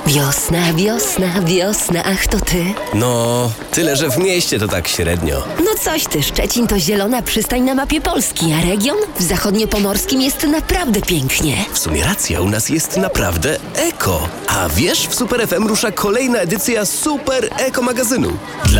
Wiosna, wiosna, wiosna, ach to ty. No, tyle, że w mieście to tak średnio. No coś ty, Szczecin to zielona przystań na mapie Polski, a region w zachodniopomorskim jest naprawdę pięknie. W sumie racja, u nas jest naprawdę eko. A wiesz, w Super FM rusza kolejna edycja Super Eko magazynu.